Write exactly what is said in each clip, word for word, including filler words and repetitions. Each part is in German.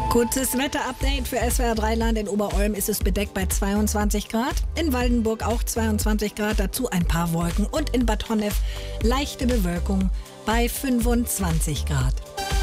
Kurzes Wetterupdate für S W R drei Land. In Oberolm ist es bedeckt bei zweiundzwanzig Grad. In Waldenburg auch zweiundzwanzig Grad, dazu ein paar Wolken. Und in Bad Honnef leichte Bewölkung bei fünfundzwanzig Grad.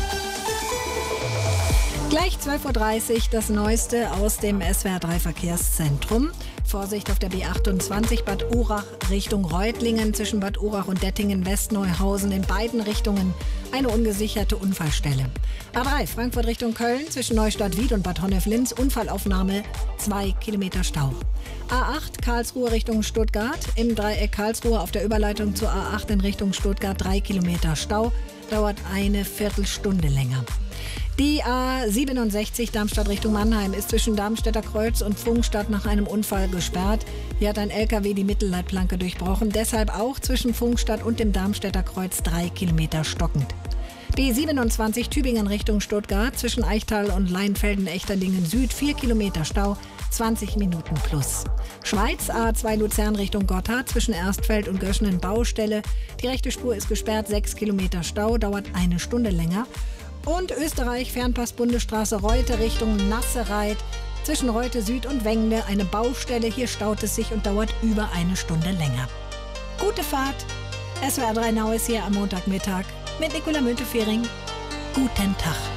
Gleich zwölf Uhr dreißig das Neueste aus dem S W R drei Verkehrszentrum. Vorsicht auf der B achtundzwanzig Bad Urach Richtung Reutlingen, zwischen Bad Urach und Dettingen-Westneuhausen in beiden Richtungen eine ungesicherte Unfallstelle. A drei Frankfurt Richtung Köln, zwischen Neustadt-Wied und Bad Honnef-Linz, Unfallaufnahme, zwei Kilometer Stau. A acht Karlsruhe Richtung Stuttgart, im Dreieck Karlsruhe auf der Überleitung zur A acht in Richtung Stuttgart, drei Kilometer Stau, dauert eine Viertelstunde länger. Die A siebenundsechzig Darmstadt Richtung Mannheim ist zwischen Darmstädter Kreuz und Pfungstadt nach einem Unfall gesperrt. Hier hat ein L K W die Mittelleitplanke durchbrochen, deshalb auch zwischen Pfungstadt und dem Darmstädter Kreuz drei Kilometer stockend. B siebenundzwanzig Tübingen Richtung Stuttgart, zwischen Eichtal und Leinfelden-Echterdingen Süd, vier Kilometer Stau, zwanzig Minuten plus. Schweiz A zwei Luzern Richtung Gotthard, zwischen Erstfeld und Göschenen Baustelle. Die rechte Spur ist gesperrt, sechs Kilometer Stau, dauert eine Stunde länger. Und Österreich Fernpass Bundesstraße Reute Richtung Nassereit, zwischen Reute Süd und Wengle eine Baustelle. Hier staut es sich und dauert über eine Stunde länger. Gute Fahrt. S W R drei Now ist hier am Montagmittag mit Nicola Müntefering. Guten Tag.